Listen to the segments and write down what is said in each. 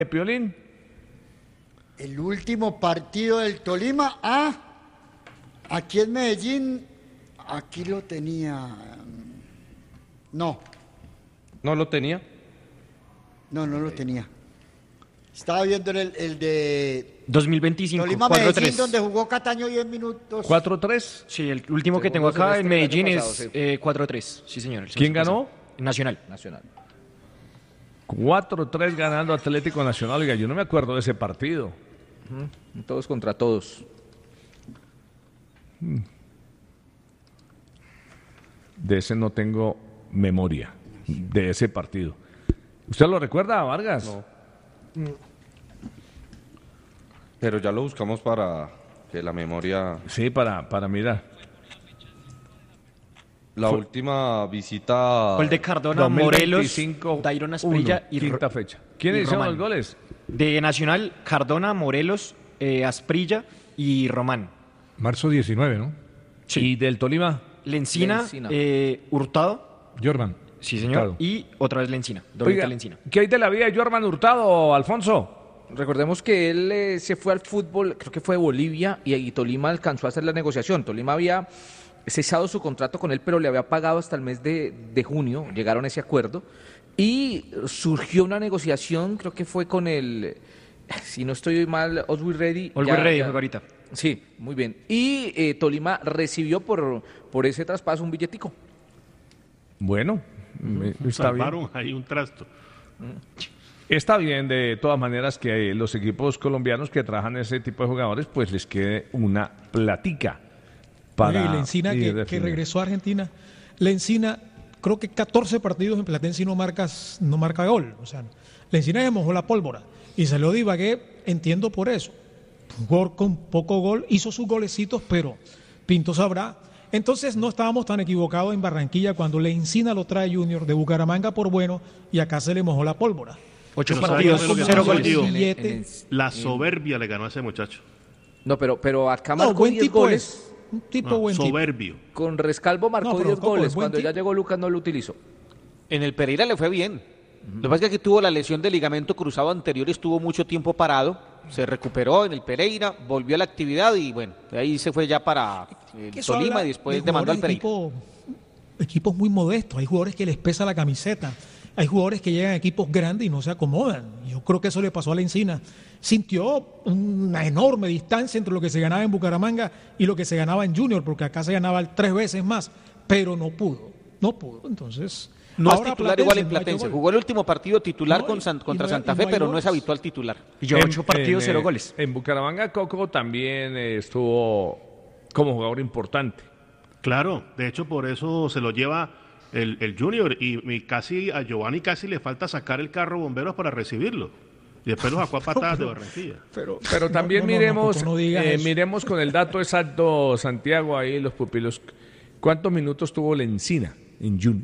Piolín. El último partido del Tolima, aquí en Medellín, aquí lo tenía. No. ¿No lo tenía? No lo tenía. Estaba viendo el de 2025, Tolima Medellín, 4-3. donde jugó Cataño 10 minutos. 4-3. Sí, el último que tengo acá en Medellín es 4-3. Sí, señor. ¿Quién ganó? Nacional. 4-3 ganando Atlético Nacional. Oiga, yo no me acuerdo de ese partido. Todos contra todos. De ese no tengo memoria, de ese partido. ¿Usted lo recuerda, Vargas? No. Pero ya lo buscamos para que la memoria... Sí, para mirar. La última visita... Gol de Cardona, 2025, Morelos, Dairon Asprilla y quinta fecha. ¿Quiénes hicieron los goles? De Nacional, Cardona, Morelos, Asprilla y Román. Marzo 19, ¿no? Sí. ¿Y del Tolima? Lencina, Hurtado. Jordan. Sí, señor. Hurtado. Y otra vez Lencina. Doblete Oiga, Lencina. ¿qué hay de la vida de Jorman Hurtado, Alfonso? Recordemos que él se fue al fútbol, creo que fue de Bolivia, y Tolima alcanzó a hacer la negociación. Tolima había cesado su contrato con él, pero le había pagado hasta el mes de junio, llegaron a ese acuerdo, y surgió una negociación, creo que fue con el, si no estoy mal, Oswald Ready. Ready ahorita. Sí, muy bien. Y Tolima recibió por ese traspaso un billetico. Bueno, está Salvaron bien. ahí un trasto. Está bien, de todas maneras, que los equipos colombianos que trabajan ese tipo de jugadores, pues les quede una platica. Oye, y Lencina, que regresó a Argentina. Lencina, creo que 14 partidos en Platense y no marca gol. O sea, Lencina se mojó la pólvora y salió de Ibagué, entiendo por eso. Jugó con poco gol, hizo sus golecitos, pero Pinto sabrá. Entonces no estábamos tan equivocados en Barranquilla cuando Lencina lo trae Junior de Bucaramanga por bueno y acá se le mojó la pólvora. 8 Pero partidos, ¿sabe qué 0 fue lo que goles. pasó? La soberbia le ganó a ese muchacho. No, pero acá No, marcó buen 10 tipo goles. es. Un tipo buen tipo. Soberbio. Con Rescalvo marcó No, pero 10 Coco es goles. buen Cuando ya tipo. llegó Lucas no lo utilizó. En el Pereira le fue bien. Lo que pasa es que aquí tuvo la lesión del ligamento cruzado anterior y estuvo mucho tiempo parado. Se recuperó en el Pereira, volvió a la actividad y bueno, de ahí se fue ya para Eso Tolima habla y después de demandó al jugadores Pereira. Equipos muy modestos, hay jugadores que les pesa la camiseta, hay jugadores que llegan a equipos grandes y no se acomodan. Yo creo que eso le pasó a Lencina. Sintió una enorme distancia entre lo que se ganaba en Bucaramanga y lo que se ganaba en Junior, porque acá se ganaba 3 veces más, pero no pudo. Entonces, No es ahora titular Platense igual en no ha hecho Platense. gol. Jugó el último partido titular No, contra y Santa no Fe, hay pero no goles. es habitual titular. Y yo 8 partidos, 0 goles. En Bucaramanga, Coco también estuvo como jugador importante. Claro, de hecho por eso se lo lleva el Junior y casi a Giovanni casi le falta sacar el carro bomberos para recibirlo. Y después lo sacó a patadas de Barranquilla. Pero también Coco, no digas eso. miremos con el dato exacto, Santiago, ahí los pupilos. ¿Cuántos minutos tuvo Lencina en Junior?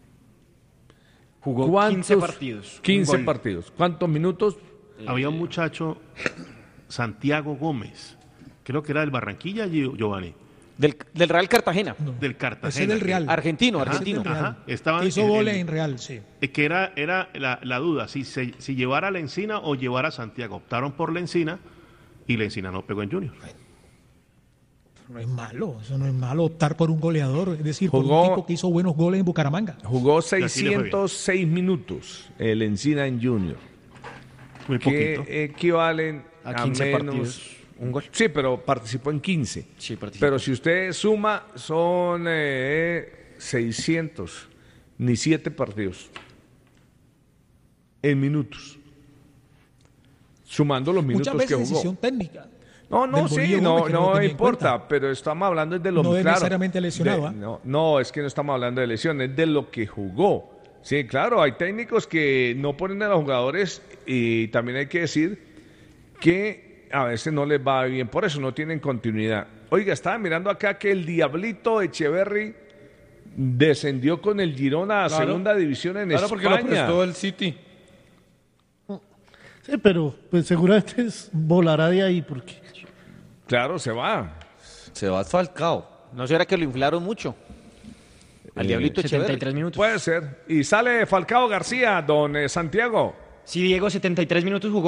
Jugó 15 partidos. 15 Un gol. partidos. ¿Cuántos minutos? Había un muchacho, Santiago Gómez, creo que era del Barranquilla, Giovanni, Del Real Cartagena. del Cartagena. Ese es del Real. Argentino. Ajá, estaban Hizo goles en Real, sí. que era la duda, si llevara a Lencina o llevara a Santiago. Optaron por Lencina y Lencina no pegó en Junior. No es malo, eso no es malo optar por un goleador, es decir, por Jugó- un tipo que hizo buenos goles en Bucaramanga. Jugó así le fue bien. 606 minutos el Encina en Junior. Muy Que poquito. equivalen A a 15 menos... partidos, un gol. Sí, pero participó en 15. Sí, participó. Pero si usted suma, son 600, ni 7 partidos. En minutos. Sumando los minutos Muchas que veces jugó. decisión técnica. No, del sí, Bolillo no, Gómez, que no lo no tenía en importa, cuenta. pero estamos hablando de lo No es claro. necesariamente lesionado, No, es que no estamos hablando de lesión, es de lo que jugó. Sí, claro, hay técnicos que no ponen a los jugadores y también hay que decir que a veces no les va bien, por eso no tienen continuidad. Oiga, estaba mirando acá que el Diablito Echeverry descendió con el Girona a Claro. segunda división en Claro, porque lo España. prestó el City. Sí, pero pues seguramente volará de ahí porque Claro, se va. Se va Falcao. ¿No será que lo inflaron mucho? Al Diablito Echeverri. 73 minutos. Puede ser. Y sale Falcao García, don Santiago. Sí, Diego, 73 minutos jugó.